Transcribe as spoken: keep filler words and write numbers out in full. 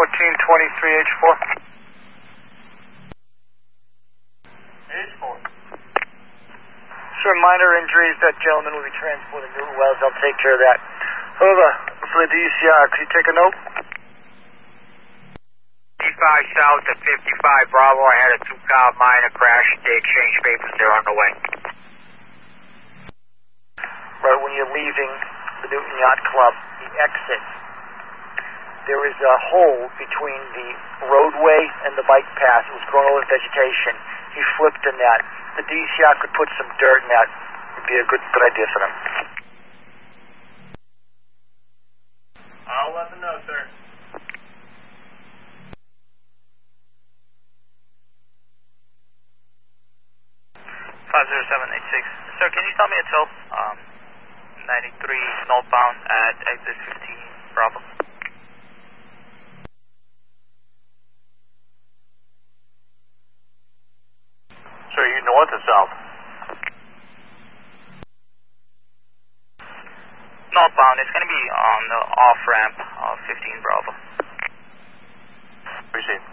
fourteen twenty-three H four. H four. Sure, minor injuries. That gentleman will be transported to Newton Wells. I'll take care of that. However, for the D C R, could you take a note? fifty-five south at fifty-five Bravo. I had a two-car minor crash. They exchanged papers. They're on the way. Right when you're leaving the Newton Yacht Club, the exit, there is a hole between the roadway and the bike path. It was grown over with vegetation. He flipped in that. The D C R could put some dirt in that. It would be a good, good idea for them. I'll let them know, sir. five zero seven eight six. Sir, can you tell me a tow? Um, ninety-three northbound at exit fifteen Bravo. Sir, are you north or south? Northbound. It's going to be on the off ramp of fifteen Bravo. Appreciate it.